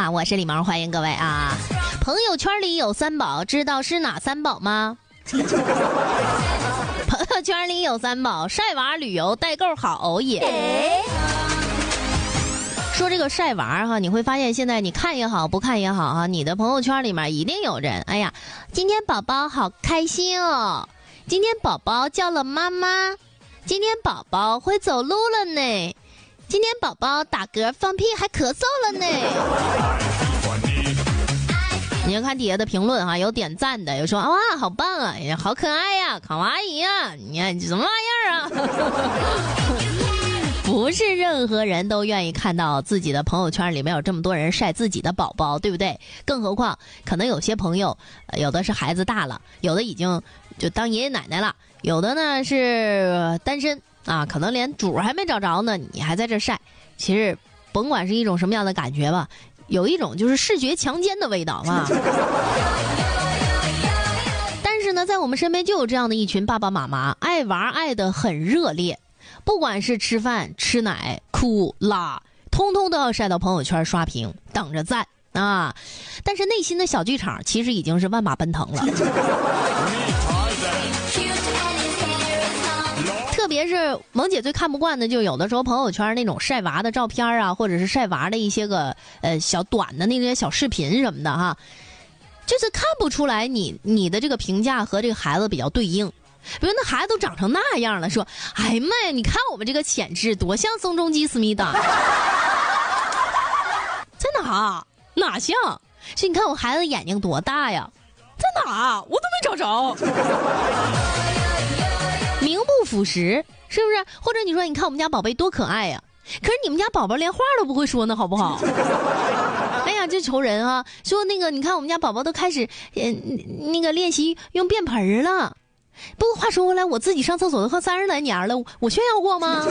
啊，我是李萌，欢迎各位啊。朋友圈里有三宝，知道是哪三宝吗？朋友圈里有三宝，晒娃、旅游、代购好也。说这个晒娃哈，你会发现现在你看也好，不看也好哈，你的朋友圈里面一定有人。哎呀，今天宝宝好开心哦，今天宝宝叫了妈妈，今天宝宝会走路了呢，今天宝宝打嗝、放屁还咳嗽了呢。你就看底下的评论哈，有点赞的，有说哇好棒啊，好可爱呀，卡哇伊呀，你看什么玩意儿啊？不是任何人都愿意看到自己的朋友圈里面有这么多人晒自己的宝宝，对不对？更何况可能有些朋友，有的是孩子大了，有的已经就当爷爷奶奶了，有的呢是单身啊，可能连主还没找着呢，你还在这晒。其实甭管是一种什么样的感觉吧，有一种就是视觉强奸的味道啊。但是呢，在我们身边就有这样的一群爸爸妈妈，爱玩爱得很热烈，不管是吃饭、吃奶、哭、拉，通通都要晒到朋友圈刷屏，等着赞啊！但是内心的小剧场其实已经是万马奔腾了。特别是萌姐最看不惯的，就有的时候朋友圈那种晒娃的照片啊，或者是晒娃的一些个小短的那些小视频什么的哈，就是看不出来你的这个评价和这个孩子比较对应。比如那孩子都长成那样了，说哎呀妈呀，你看我们这个潜质多像宋仲基思密达。在哪像？是你看我孩子眼睛多大呀？在哪？我都没找着。名不副实，是不是？或者你说你看我们家宝贝多可爱呀，可是你们家宝宝连话都不会说呢，好不好？哎呀，这愁人啊！说那个你看我们家宝宝都开始那个练习用便盆了。不过话说回来，我自己上厕所都快30来年了，我炫耀过吗？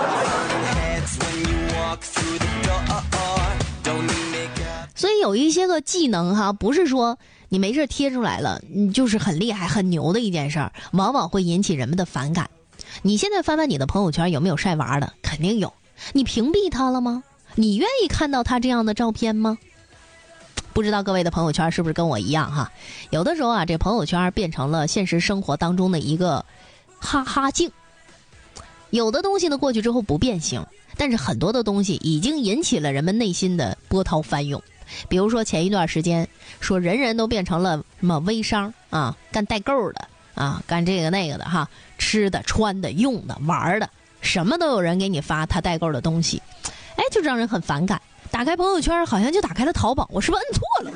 所以有一些个技能哈，不是说你没事贴出来了，你就是很厉害很牛的一件事儿，往往会引起人们的反感。你现在翻翻你的朋友圈，有没有晒娃的？肯定有。你屏蔽他了吗？你愿意看到他这样的照片吗？不知道各位的朋友圈是不是跟我一样哈？有的时候啊，这朋友圈变成了现实生活当中的一个哈哈镜。有的东西呢过去之后不变形，但是很多的东西已经引起了人们内心的波涛翻涌。比如说前一段时间说人人都变成了什么微商啊，干代购的啊，干这个那个的哈，吃的穿的用的玩的，什么都有人给你发他代购的东西，哎，就让人很反感。打开朋友圈好像就打开了淘宝，我是不是摁错了？